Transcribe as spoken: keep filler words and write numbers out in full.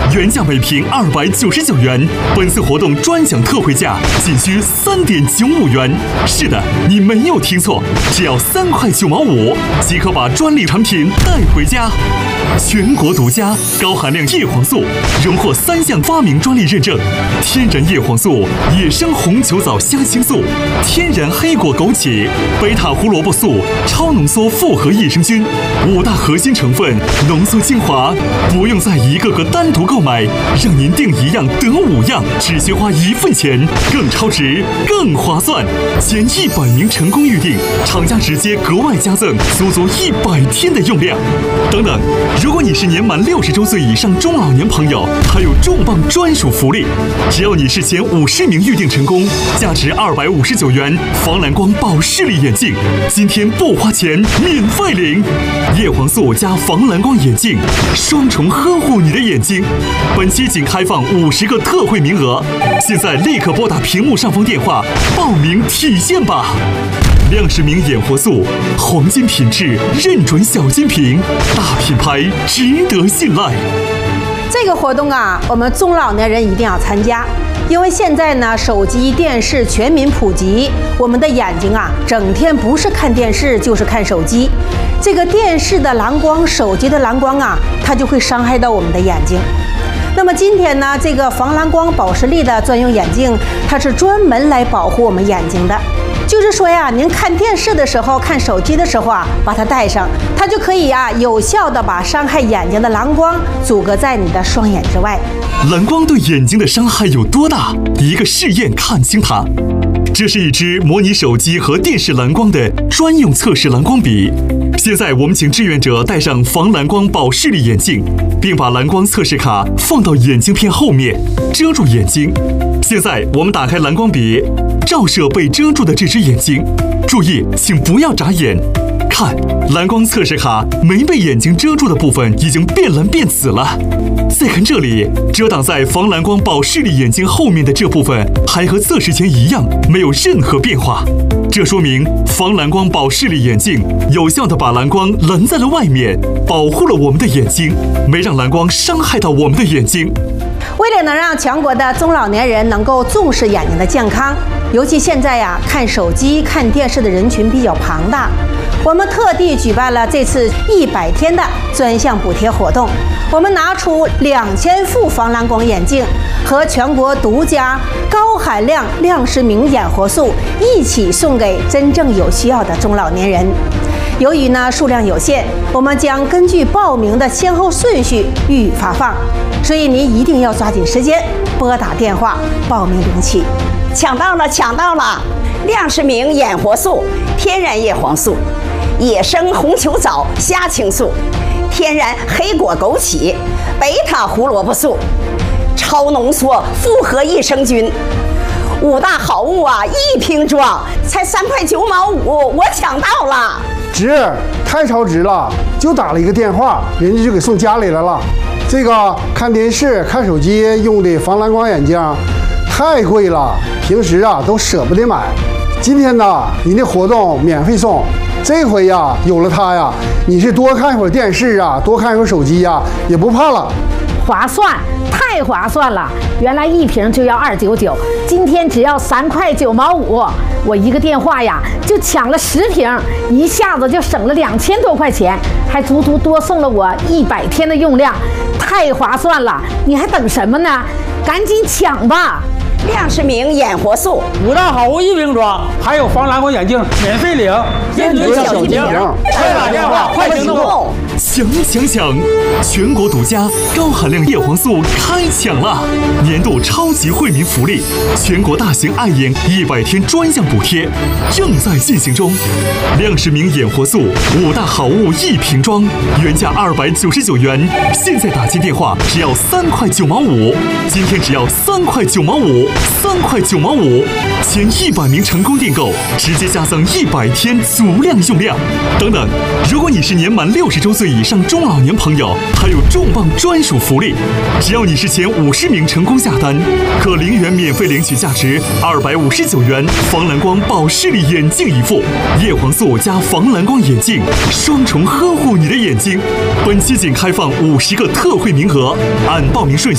原价每瓶二百九十九元，本次活动专享特惠价仅需三点九五元。是的，你没有听错，只要三块九毛五即可把专利产品带回家。全国独家高含量叶黄素，荣获三项发明专利认证：天然叶黄素、野生红球藻虾青素、天然黑果枸杞、贝塔胡萝卜素、超浓缩复合益生菌，五大核心成分浓缩精华，不用再一个个单独购买，让您订一样得五样，只需花一份钱，更超值，更划算。前一百名成功预定，厂家直接格外加赠足足一百天的用量。等等，如果你是年满六十周岁以上中老年朋友，还有重磅专属福利，只要你是前五十名预定成功，价值二百五十九元防蓝光保视力眼镜，今天不花钱免费领。叶黄素加防蓝光眼镜，双重呵护你的眼睛。本期仅开放五十个特惠名额，现在立刻拨打屏幕上方电话报名体验吧。亮视明眼活素，黄金品质，认准小金瓶，大品牌值得信赖。 这个活动啊，我们中老年人一定要参加，因为现在呢，手机、电视全民普及，我们的眼睛啊，整天不是看电视就是看手机。这个电视的蓝光、手机的蓝光啊，它就会伤害到我们的眼睛。那么今天呢，这个防蓝光保视力的专用眼镜，它是专门来保护我们眼睛的。就是说呀，您看电视的时候、看手机的时候啊，把它戴上，它就可以啊，有效的把伤害眼睛的蓝光阻隔在你的双眼之外。 蓝光对眼睛的伤害有多大？一个试验看清它。这是一支模拟手机和电视蓝光的专用测试蓝光笔。现在我们请志愿者戴上防蓝光保视力眼镜，并把蓝光测试卡放到眼镜片后面，遮住眼睛。现在我们打开蓝光笔，照射被遮住的这只眼睛。注意，请不要眨眼。看，蓝光测试卡没被眼睛遮住的部分已经变蓝变紫了。再看这里，遮挡在防蓝光保视力眼睛后面的这部分还和测试前一样，没有任何变化。这说明防蓝光保视力眼镜有效地把蓝光拦在了外面，保护了我们的眼睛，没让蓝光伤害到我们的眼睛。 为了能让全国的中老年人能够重视眼睛的健康，尤其现在呀，看手机、看电视的人群比较庞大，我们特地举办了这次一百天的专项补贴活动。我们拿出两千副防蓝光眼镜和全国独家高含量亮视明眼活素一起送给真正有需要的中老年人。由于呢数量有限，我们将根据报名的先后顺序予以发放，所以您一定要抓紧时间拨打电话报名领取。 抢到了，抢到了！亮视明眼活素、天然叶黄素、野生红球藻虾青素、天然黑果枸杞、贝塔胡萝卜素、超浓缩复合益生菌，五大好物啊，一瓶装，才三块九毛五，我抢到了！ 值，太超值了！就打了一个电话，人家就给送家里来了。这个看电视、看手机用的防蓝光眼镜太贵了，平时啊都舍不得买。今天呢，人家活动免费送，这回呀有了它呀，你是多看一会儿电视啊，多看一会儿手机呀，也不怕了。 划算，太划算了！原来一瓶就要二九九，今天只要三块九毛五，我一个电话呀就抢了十瓶，一下子就省了两千多块钱，还足足多送了我一百天的用量，太划算了！你还等什么呢？赶紧抢吧！ 亮视明眼活素， 五大好物一瓶装，还有防蓝光眼镜免费领，认准小金瓶，快打电话，快行动！ 抢抢抢！全国独家高含量叶黄素开抢了！年度超级惠民福利，全国大型爱眼一百天专项补贴正在进行中。亮视明眼活素五大好物一瓶装，原价二百九十九元，现在打进电话只要三块九毛五，今天只要三块九毛五，三块九毛五，前一百名成功订购直接加赠一百天足量用量。等等，如果你是年满六十周岁以上中老年朋友，还有重磅专属福利，只要你是前五十名成功下单，可零元免费领取价值二百五十九元防蓝光保视力眼镜一副，叶黄素加防蓝光眼镜，双重呵护你的眼睛。本期仅开放五十个特惠名额，按报名顺序